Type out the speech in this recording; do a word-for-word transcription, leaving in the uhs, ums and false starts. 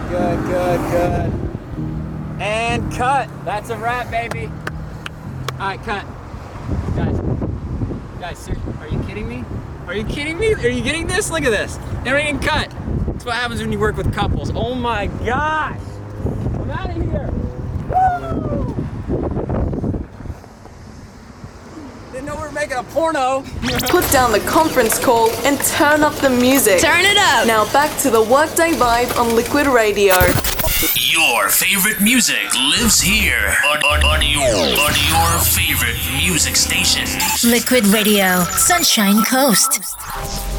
good, good, good. And cut. That's a wrap, baby. All right, cut. Guys, guys, seriously, are you kidding me? Are you kidding me? Are you getting this? Look at this. Everything cut. That's what happens when you work with couples. Oh my gosh. I'm out of here. Woo! Didn't know we were making a porno. Put down the conference call and turn up the music. Turn it up. Now back to the Workday Vibe on Liquid Radio. Your favorite music lives here on, on, on your on your favorite music station. Liquid Radio, Sunshine Coast.